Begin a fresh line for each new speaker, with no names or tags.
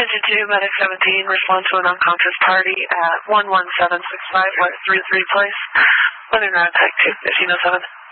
Engine 2, Medic 17, respond to an unconscious party at 11765 West 33 Place. Running around Tech 2, 1507.